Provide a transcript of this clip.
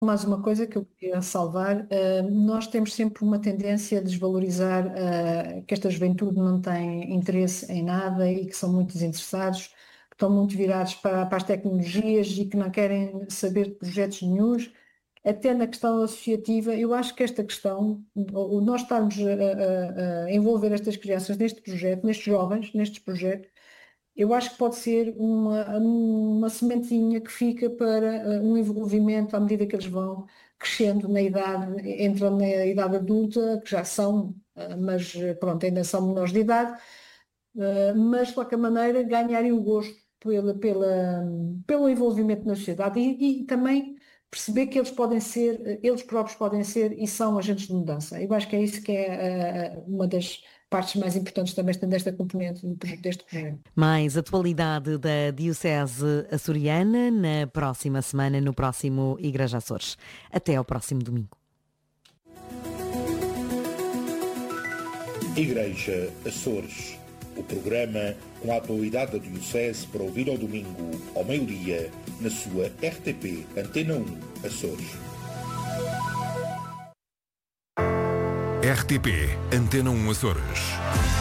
Mais uma coisa que eu queria salvar, nós temos sempre uma tendência a desvalorizar, que esta juventude não tem interesse em nada e que são muito desinteressados, que estão muito virados para as tecnologias e que não querem saber de projetos nenhuns. Até na questão associativa, eu acho que esta questão, o nós estarmos a envolver estas crianças neste projeto, nestes jovens, nestes projetos, eu acho que pode ser uma sementinha que fica para um envolvimento à medida que eles vão crescendo na idade, entram na idade adulta, que já são, mas pronto, ainda são menores de idade, mas de qualquer maneira ganharem o gosto pelo envolvimento na sociedade e também perceber que eles podem ser, eles próprios podem ser e são agentes de mudança. Eu acho que é isso que é uma das partes mais importantes também desta componente deste projeto. Mais atualidade da Diocese Açoriana na próxima semana, no próximo Igreja Açores. Até ao próximo domingo. Igreja Açores. O programa com a atualidade da Diocese para ouvir ao domingo, ao meio-dia, na sua RTP Antena 1 Açores. RTP Antena 1 Açores.